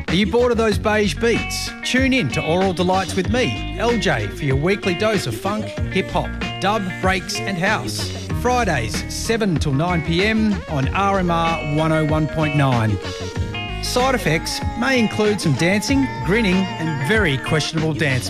Are you bored of those beige beats? Tune in to Aural Delights with me, LJ, for your weekly dose of funk, hip-hop, dub, breaks and house. Fridays, 7 till 9 p.m. on RMR 101.9. Side effects may include some dancing, grinning and very questionable dance